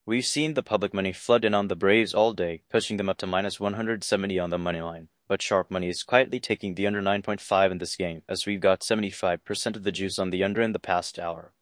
We've seen the public money flood in on the Braves all day, pushing them up to minus 170 on the money line. But sharp money is quietly taking the under 9.5 in this game, as we've got 75% of the juice on the under in the past hour.